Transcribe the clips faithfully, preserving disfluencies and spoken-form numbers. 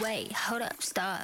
Wait, hold up, stop.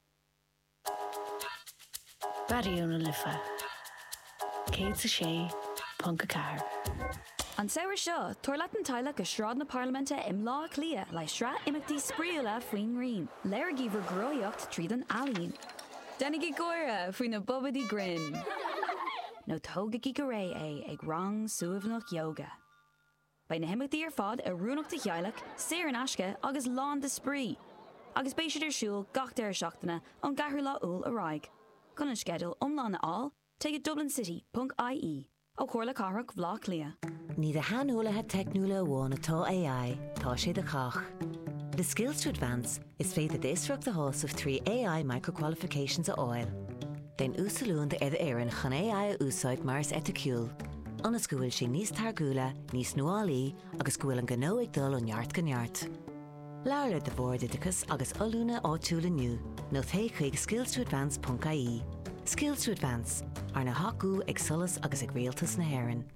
Bariúna lifa. Céad sa sé, punca car. An saoir seo, tuair leat an taile go sráid na Parliamente im lá clia lei sra imachtaí spríúla faoin rion, léir gíomhar groíocht tríd an alíonn. Dennig i gcóire faoin na bobadí grin. nó tógaí go ré é ag rang suamhnach yoga. Ba na himachtaí ar fad a rúnachta chealaach, séar an asce agus lán de sprí. Agus béisiad ar siúil gach deir seachtainna an gahar lá úl aráig. Con an skedul omlána all, take dublin city dot I E ó chóirla carach bhlá clia. Ní de hanolaithe technúla amháin atá A I, tá sé de chach. The Skills to Advance is féad a d'éisreacht the host of three A I micro-qualifications a oil. Den úsalún de eile éireann chun A I a úsáid mars eticiúil. Anas go bhfuil sé níos targúla, níos nuálaí agus go bhfuil an gnó ag dul an neart go neart. Leabhar de bhór didachas agus olúna áitiúla nniu, nó té chuig skills to advance dot I E. Skills to Advance, ar na hacu ag solas agus ag réaltas na hÉireann.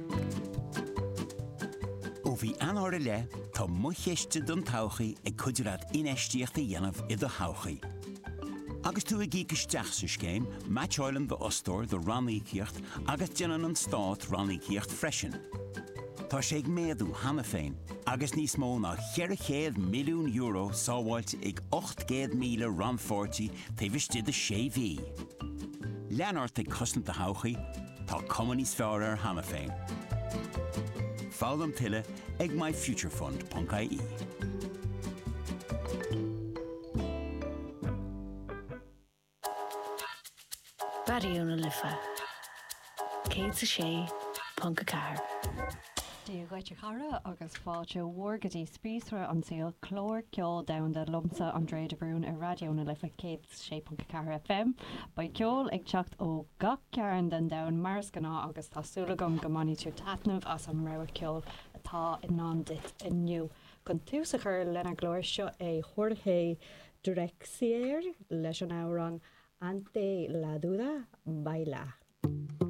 Ó bhí anóra le, tá muchéiste don todhchaí ag cuidirad inéistíochta dhéanamh i do todhchaí. Agus tú ag gíc isteach sa scéim, matcháileann do ostóir do rannaíocht agus déanann an stát rannaíocht freisin. Tá sé ag méadú hana féin, agus níos mó ná cheirichéad milliún euro sábháilte ag ochtgéad míle ranfortí taobhiste de sé bhí. Leanart ag cosnta todhchaí, tá cumann níos fearr ar hana féin. Fálam tuile ag my future fund dot I E. Bariúna lifa. Céad sa sé, punca car. Dú gaite cara agus fáilte mhórgadí spríosra an saoil chlór ceol down de lumsa an dréad a brún a radioúna lifa céad sé punca car F M. Ba ceol ag teacht ó gach cearan den down mars gná agus tásúlagam go maní tú tatnamh as an rah ceol atá in ná dit inniu. Gon tús a chur lena glóir seo é Jorge Drexcier leis an áran ante la duda baila.